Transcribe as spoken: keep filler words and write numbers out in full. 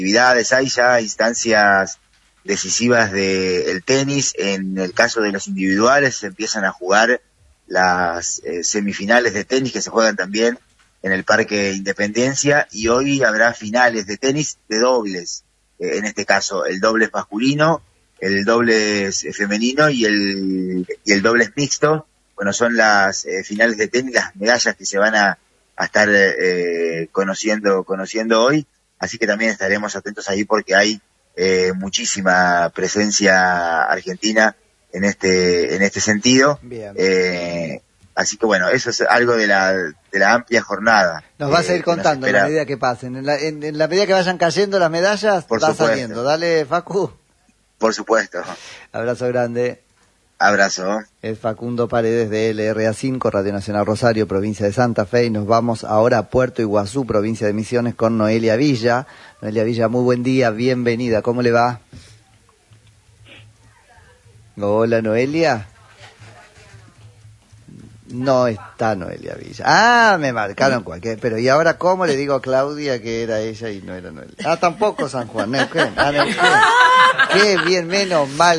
actividades, hay ya instancias decisivas del tenis. En el caso de los individuales se empiezan a jugar las eh, semifinales de tenis que se juegan también en el Parque Independencia, y hoy habrá finales de tenis de dobles, eh, en este caso el dobles masculino, el dobles femenino y el, y el dobles mixto. Bueno, son las eh, finales de tenis, las medallas que se van a, a estar eh, conociendo, conociendo hoy, así que también estaremos atentos ahí porque hay eh, muchísima presencia argentina en este, en este sentido. Bien. Eh, así que bueno, eso es algo de la, de la amplia jornada. Nos vas a ir eh, contando en la medida que pasen, en la, en, en la medida que vayan cayendo las medallas, Por va supuesto. saliendo. Dale, Facu. Por supuesto. Abrazo grande. Abrazo. Es Facundo Paredes de L R A cinco, Radio Nacional Rosario, provincia de Santa Fe, y nos vamos ahora a Puerto Iguazú, provincia de Misiones, con Noelia Villa. Noelia Villa, muy buen día, bienvenida, ¿cómo le va? Hola, Noelia. No está Noelia Villa. Ah, me marcaron cualquier, pero ¿y ahora cómo le digo a Claudia que era ella y no era Noelia? Ah, tampoco San Juan, Neuquén. Ah, Neuquén. Qué bien, menos mal.